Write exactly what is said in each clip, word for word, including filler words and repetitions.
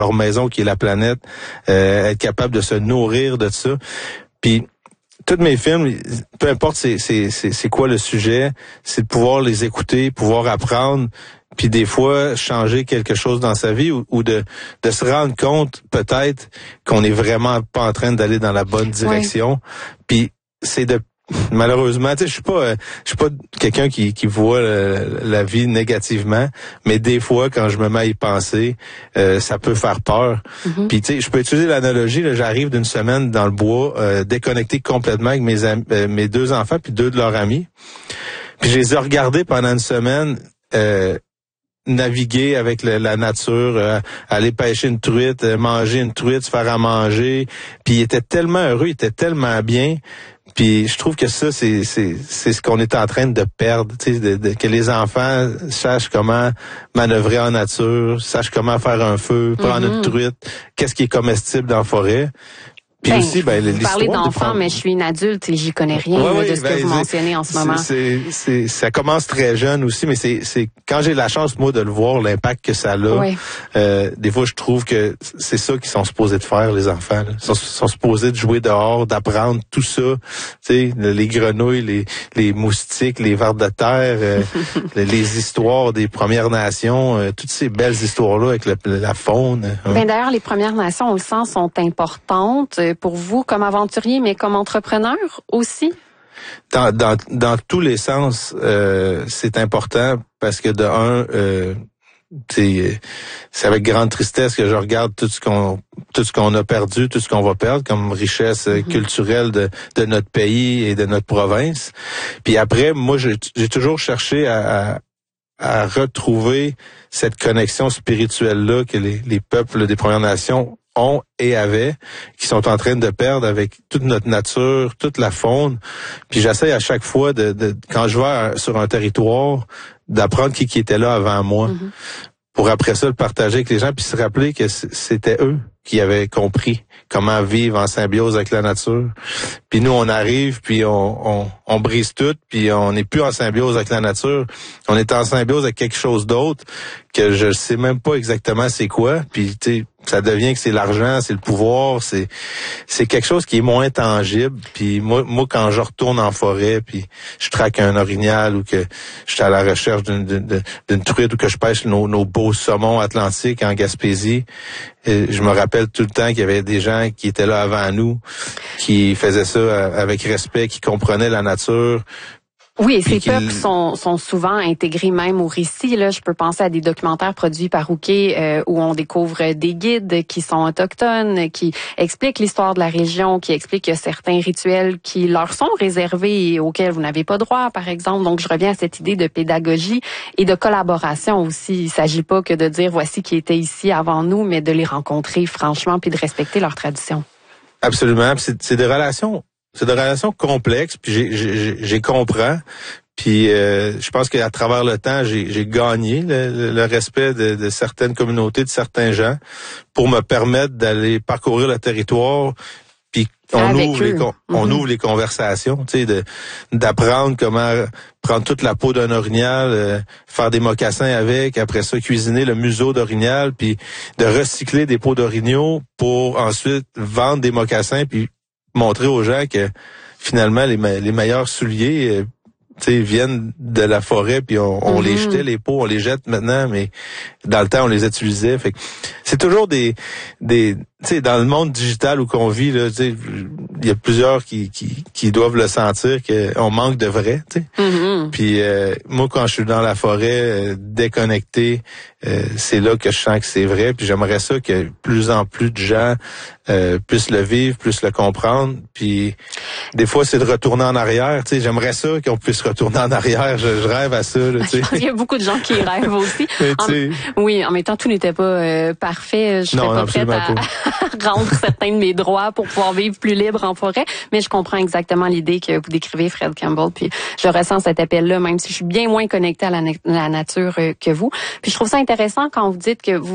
leur maison qui est la planète, euh, être capable de se nourrir de ça. Puis tous mes films, peu importe c'est c'est c'est c'est quoi le sujet, c'est de pouvoir les écouter, pouvoir apprendre, puis des fois changer quelque chose dans sa vie ou, ou de de se rendre compte peut-être qu'on est vraiment pas en train d'aller dans la bonne direction. Oui. Puis c'est de malheureusement, tu sais, je suis pas, euh, je suis pas quelqu'un qui qui voit euh, la vie négativement, mais des fois quand je me mets à y penser, euh, ça peut faire peur. Mm-hmm. Puis tu sais, je peux utiliser l'analogie. Là, j'arrive d'une semaine dans le bois, euh, déconnecté complètement avec mes am- euh, mes deux enfants puis deux de leurs amis. Puis je les ai regardés pendant une semaine. Euh, naviguer avec le, la nature, euh, aller pêcher une truite, euh, manger une truite, se faire à manger. Puis ils étaient tellement heureux, ils étaient tellement bien. Puis je trouve que ça, c'est c'est c'est ce qu'on est en train de perdre, tu sais, de, de, que les enfants sachent comment manœuvrer en nature, sachent comment faire un feu, prendre mm-hmm. une truite, qu'est-ce qui est comestible dans la forêt. Puis ben, aussi, ben, vous parlez d'enfants, mais je suis une adulte et j'y connais rien ouais, là, oui, de ce ben, que vous mentionnez en ce moment. C'est, c'est, ça commence très jeune aussi, mais c'est, c'est quand j'ai la chance, moi, de le voir, l'impact que ça a, oui. euh, des fois, je trouve que c'est ça qu'ils sont supposés de faire, les enfants. Là. Ils sont, sont supposés de jouer dehors, d'apprendre tout ça. Tu sais, les grenouilles, les, les moustiques, les vers de terre, euh, les, les histoires des Premières Nations, euh, toutes ces belles histoires-là avec la, la faune. Hein. Ben, d'ailleurs, les Premières Nations, on le sent, sont importantes pour vous comme aventurier, mais comme entrepreneur aussi? Dans, dans, dans tous les sens, euh, c'est important parce que de un, euh, c'est, c'est avec grande tristesse que je regarde tout ce qu'on tout ce qu'on a perdu, tout ce qu'on va perdre comme richesse mm-hmm. culturelle de, de notre pays et de notre province. Puis après, moi, j'ai, j'ai toujours cherché à, à, à retrouver cette connexion spirituelle-là que les, les peuples des Premières Nations ont et avaient, qui sont en train de perdre avec toute notre nature, toute la faune. Puis j'essaie à chaque fois, de, de quand je vais sur un territoire, d'apprendre qui, qui était là avant moi, mm-hmm. pour après ça le partager avec les gens, puis se rappeler que c'était eux qui avaient compris comment vivre en symbiose avec la nature. Puis nous, on arrive, puis on, on, on brise tout, puis on n'est plus en symbiose avec la nature. On est en symbiose avec quelque chose d'autre que je sais même pas exactement c'est quoi. Puis tu sais, ça devient que c'est l'argent, c'est le pouvoir, c'est c'est quelque chose qui est moins tangible. Puis moi, moi quand je retourne en forêt, puis je traque un orignal ou que je suis à la recherche d'une, d'une, d'une truite ou que je pêche nos, nos beaux saumons atlantiques en Gaspésie, je me rappelle tout le temps qu'il y avait des gens qui étaient là avant nous, qui faisaient ça avec respect, qui comprenaient la nature. Oui, et ces peuples sont, sont souvent intégrés même au récit. Là, je peux penser à des documentaires produits par Ouké euh, où on découvre des guides qui sont autochtones, qui expliquent l'histoire de la région, qui expliquent qu'il y a certains rituels qui leur sont réservés et auxquels vous n'avez pas droit, par exemple. Donc, je reviens à cette idée de pédagogie et de collaboration aussi. Il s'agit pas que de dire voici qui était ici avant nous, mais de les rencontrer franchement puis de respecter leurs traditions. Absolument. C'est, c'est des relations. C'est des relations complexes, puis j'ai, j'ai, j'ai comprends. Puis euh, je pense qu'à travers le temps, j'ai, j'ai gagné le, le respect de, de certaines communautés, de certains gens, pour me permettre d'aller parcourir le territoire. Puis on ouvre les on mm-hmm. ouvre les conversations, tu sais, de d'apprendre comment prendre toute la peau d'un orignal, euh, faire des mocassins avec, après ça cuisiner le museau d'orignal, puis de recycler des peaux d'orignaux pour ensuite vendre des mocassins, puis montrer aux gens que finalement les, me- les meilleurs souliers euh, tu sais, viennent de la forêt, puis on, on mm-hmm. les jetait les peaux, on les jette maintenant, mais dans le temps on les utilisait. Fait que c'est toujours des des tu sais, dans le monde digital où qu'on vit là, tu sais, il y a plusieurs qui qui qui doivent le sentir qu'on manque de vrai, tu sais. Mm-hmm. Puis euh, moi quand je suis dans la forêt euh, déconnecté, euh, c'est là que je sens que c'est vrai. Puis j'aimerais ça que plus en plus de gens euh, puissent le vivre, puissent le comprendre. Puis des fois c'est de retourner en arrière, tu sais. J'aimerais ça qu'on puisse retourner en arrière. Je, je rêve à ça, là, tu sais. Il y a beaucoup de gens qui rêvent aussi. En, oui, en même temps tout n'était pas euh, parfait. Je serais non, pas prête à pas. rendre certains de mes droits pour pouvoir vivre plus libre en forêt, mais je comprends exactement l'idée que vous décrivez, Fred Campbell, puis je ressens cet appel-là, même si je suis bien moins connectée à la, na- la nature euh, que vous. Puis je trouve ça intéressant quand vous dites que vous voulez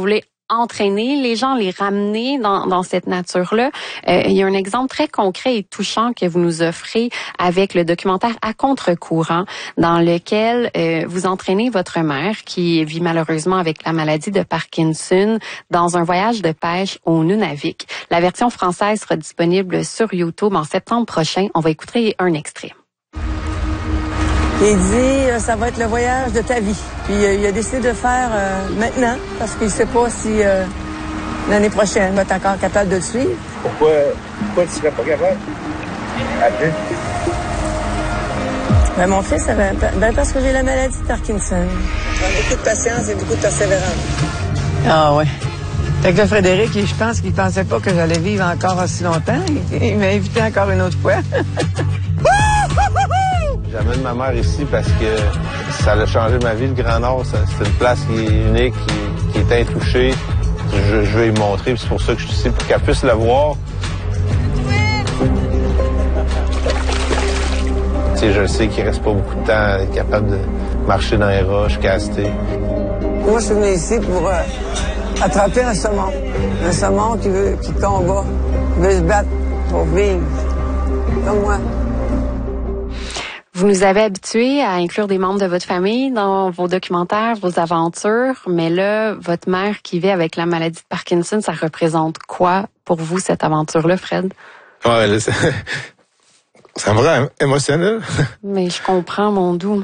entraîner les gens, les ramener dans, dans cette nature-là. Euh, il y a un exemple très concret et touchant que vous nous offrez avec le documentaire À contre-courant, dans lequel euh, vous entraînez votre mère qui vit malheureusement avec la maladie de Parkinson dans un voyage de pêche au Nunavik. La version française sera disponible sur YouTube en septembre prochain. On va écouter un extrait. Il dit, ça va être le voyage de ta vie. Puis il a décidé de le faire euh, maintenant, parce qu'il ne sait pas si euh, l'année prochaine, il va être encore capable de le suivre. Pourquoi, pourquoi tu ne serais pas capable? Après? Ben, mon fils, avait, ben, parce que j'ai la maladie de Parkinson. Beaucoup de patience et beaucoup de persévérance. Ah ouais. Fait que là, Frédéric, je pense qu'il pensait pas que j'allais vivre encore aussi longtemps. Il, il m'a invité encore une autre fois. J'amène ma mère ici parce que ça a changé ma vie, le Grand Nord. C'est une place qui est unique, qui, qui est intouchée. Je, je vais lui montrer, puis c'est pour ça que je suis ici, pour qu'elle puisse le voir. Tu sais, je sais qu'il reste pas beaucoup de temps, être capable de marcher dans les roches, caster. Moi, je suis venu ici pour euh, attraper un saumon. Un saumon qui veut, qui combat, qui veut se battre pour vivre, comme moi. Vous nous avez habitués à inclure des membres de votre famille dans vos documentaires, vos aventures, mais là, votre mère qui vit avec la maladie de Parkinson, ça représente quoi pour vous, cette aventure-là, Fred? Ouais, là, ça, ça me rend émotionnel. Mais je comprends, mon doux.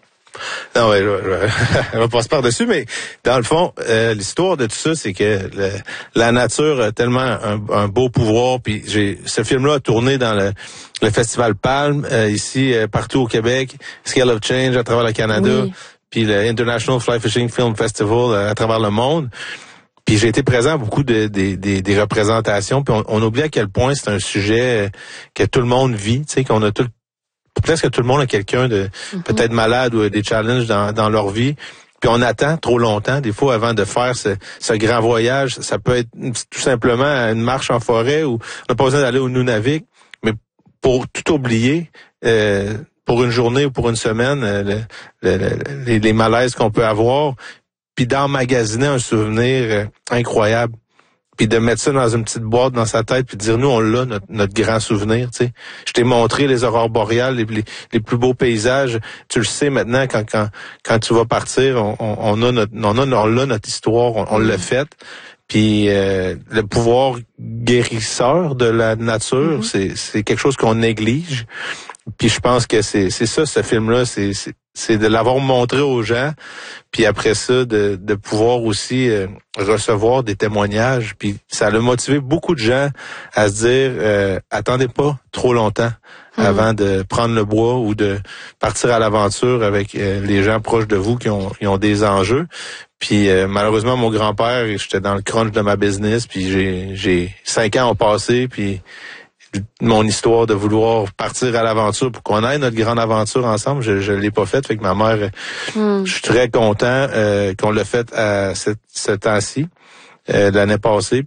Non, ouais, je, je, je vais passer par-dessus, mais dans le fond, euh, l'histoire de tout ça, c'est que le, la nature a tellement un, un beau pouvoir, puis j'ai ce film-là a tourné dans le, le Festival Palme, euh, ici, euh, partout au Québec, Scale of Change à travers le Canada, oui. Puis le International Fly Fishing Film Festival euh, à travers le monde. Puis j'ai été présent à beaucoup de, de, de, des représentations, puis on, on oublie à quel point c'est un sujet que tout le monde vit, tu sais, qu'on a tout presque tout le monde a quelqu'un de mm-hmm. peut-être malade ou des challenges dans, dans leur vie. Puis on attend trop longtemps, des fois, avant de faire ce, ce grand voyage. Ça peut être tout simplement une marche en forêt ou on n'a pas besoin d'aller au Nunavik. Mais pour tout oublier, euh, pour une journée ou pour une semaine, euh, le, le, le, les, les malaises qu'on peut avoir, puis d'emmagasiner un souvenir euh, incroyable. Puis de mettre ça dans une petite boîte dans sa tête, puis de dire, nous, on l'a, notre, notre grand souvenir, tu sais. Je t'ai montré les aurores boréales, les, les, les plus beaux paysages. Tu le sais maintenant, quand quand quand tu vas partir, on, on, on a notre on a on l'a notre histoire, on, on l'a faite. Puis euh, le pouvoir guérisseur de la nature, mm-hmm. c'est c'est quelque chose qu'on néglige. Puis je pense que c'est c'est ça, ce film-là, c'est c'est c'est de l'avoir montré aux gens, puis après ça, de, de pouvoir aussi euh, recevoir des témoignages. Puis ça a motivé beaucoup de gens à se dire, euh, attendez pas trop longtemps mmh. avant de prendre le bois ou de partir à l'aventure avec euh, les gens proches de vous qui ont, qui ont des enjeux. Puis euh, malheureusement, mon grand-père, j'étais dans le crunch de ma business, puis j'ai, j'ai cinq ans ont passé, puis mon histoire de vouloir partir à l'aventure pour qu'on aille notre grande aventure ensemble, je je l'ai pas faite, fait que ma mère, mm. je suis très content euh, qu'on l'a fait à ce, ce temps-ci, euh, l'année passée,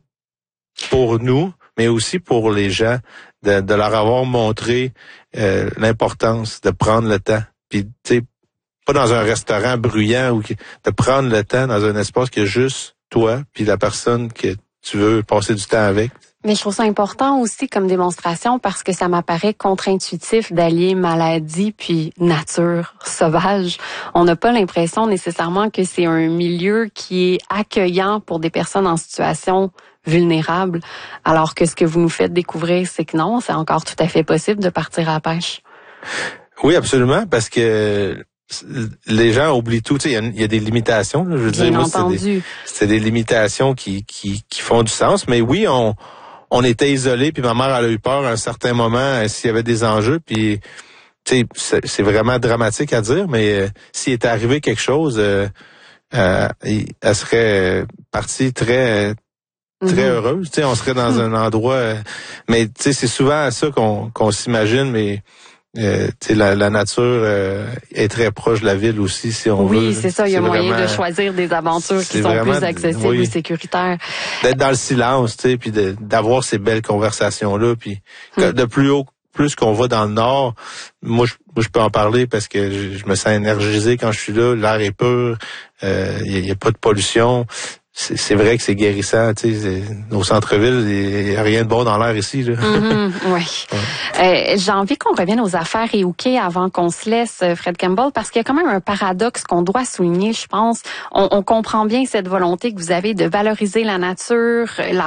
pour nous, mais aussi pour les gens, de, de leur avoir montré euh, l'importance de prendre le temps, puis tu sais, pas dans un restaurant bruyant, ou de prendre le temps dans un espace que juste toi, puis la personne que tu veux passer du temps avec. Mais je trouve ça important aussi comme démonstration parce que ça m'apparaît contre-intuitif d'allier maladie puis nature sauvage. On n'a pas l'impression nécessairement que c'est un milieu qui est accueillant pour des personnes en situation vulnérable, alors que ce que vous nous faites découvrir, c'est que non, c'est encore tout à fait possible de partir à la pêche. Oui, absolument, parce que les gens oublient tout. Tu sais, il y, y a des limitations. Là, je veux Bien dire, moi, entendu. c'est des, c'est des limitations qui, qui, qui font du sens. Mais oui, on on était isolés, puis ma mère elle a eu peur à un certain moment euh, s'il y avait des enjeux, puis tu sais, c'est, c'est vraiment dramatique à dire, mais euh, s'il était arrivé quelque chose, euh, euh, elle serait partie très très mm-hmm. heureuse. Tu sais, on serait dans mm-hmm. un endroit, euh, mais tu sais, c'est souvent à ça qu'on qu'on s'imagine, mais Euh, la, la nature euh, est très proche de la ville aussi, si on oui, veut. Oui, c'est ça. Il y a c'est moyen vraiment, de choisir des aventures qui sont vraiment, plus accessibles oui, et sécuritaires. D'être dans le silence, tu sais, puis de, d'avoir ces belles conversations-là. Puis hum. de plus haut, plus qu'on va dans le nord, moi je, moi, je peux en parler parce que je, je me sens énergisé quand je suis là. L'air est pur, il euh, n'y a, a pas de pollution. c'est, c'est vrai que c'est guérissant. Tu sais, nos centres-villes, il n'y a rien de bon dans l'air ici. Là. Mm-hmm, oui. Ouais. Euh, j'ai envie qu'on revienne aux affaires et au quai avant qu'on se laisse, Fred Campbell, parce qu'il y a quand même un paradoxe qu'on doit souligner, je pense. On, on comprend bien cette volonté que vous avez de valoriser la nature, la